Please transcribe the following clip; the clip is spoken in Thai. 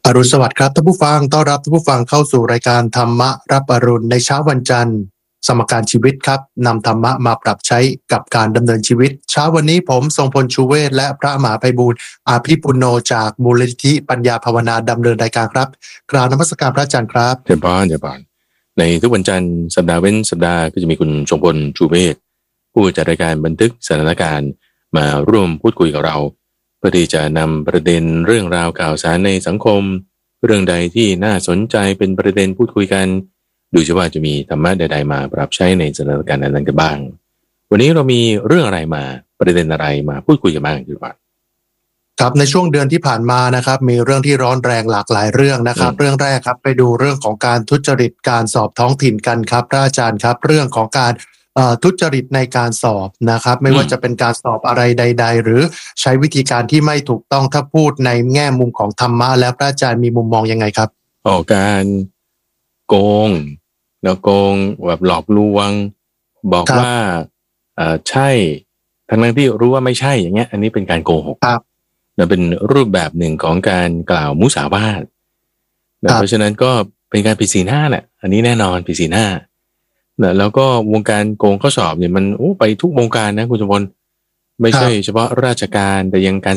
อรุณสวัสดิ์ครับท่านผู้ฟังต้อนรับท่านผู้ฟังเข้าสู่รายการธรรมะรับอรุณในเช้าวันจันทร์สมการชีวิตครับนำธรรมะมาปรับใช้กับการดำเนินชีวิตเช้าวันนี้ผมทรงพลชูเวศและพระมหาไพบูลย์อาภิปุณโญจากมูลนิธิปัญญาภาวนาดำเนินรายการครับกราบนมัสการพระอาจารย์ครับเจริญพรในทุกวันจันทร์สัปดาห์เว้นสัปดาห์ก็จะมีคุณทรงพลชูเวศผู้จัดรายการบันทึกสถานการณ์มาร่วมพูดคุยกับเราเพื่อที่จะนำประเด็นเรื่องราวข่าวสารในสังคมเรื่องใดที่น่าสนใจเป็นประเด็นพูดคุยกันดูจะว่าจะมีธรรมะใดๆมาปรับใช้ในสถานการณ์นั้นกันบ้างวันนี้เรามีเรื่องอะไรมาประเด็นอะไรมาพูดคุยกันบ้างครับในช่วงเดือนที่ผ่านมานะครับมีเรื่องที่ร้อนแรงหลากหลายเรื่องนะครับเรื่องแรกครับไปดูเรื่องของการทุจริตการสอบท้องถิ่นกันครับพระอาจารย์ครับเรื่องของการทุจริตในการสอบนะครับไม่ว่าจะเป็นการสอบอะไรใดๆหรือใช้วิธีการที่ไม่ถูกต้องถ้าพูดในแง่มุมของธรรมะแล้วพระอาจารย์มีมุมมองยังไงครับการโกงแล้วโกงแบบหลอกลวงบอกว่าใช่ทั้งที่รู้ว่าไม่ใช่อย่างเงี้ยอันนี้เป็นการโกหกเป็นรูปแบบหนึ่งของการกล่าวมุสาวาทเพราะฉะนั้นก็เป็นการผิดศีลห้าแหละอันนี้แน่นอนผิดศีลห้าแล้วก็วงการโกงข้อสอบเนี่ยมันไปทุกวงการนะคุณสมพลไม่ใช่เฉพาะราชการแต่ยังการ